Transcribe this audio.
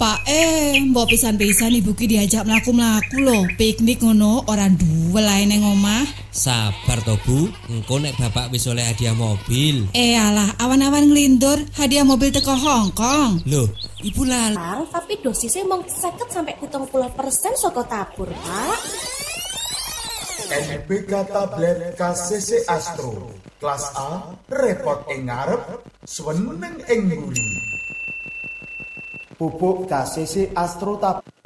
Pak, mbok pisan-pisan ibu ki diajak mlaku-mlaku lho, piknik ngono, ora duwe lae ning omah. Sabar to, Bu. Engko nek bapak wis oleh hadiah mobil. Alah, awan-awan nglindur, hadiah mobil teko Hongkong. Loh, Ibu lali. Tapi dosisnya mung 50 sampai 70% saka tabur, Pak. NBK tablet KCC Astro kelas A repot ing ngarep suweneng ing mburi. Pupuk KCC Astro tablet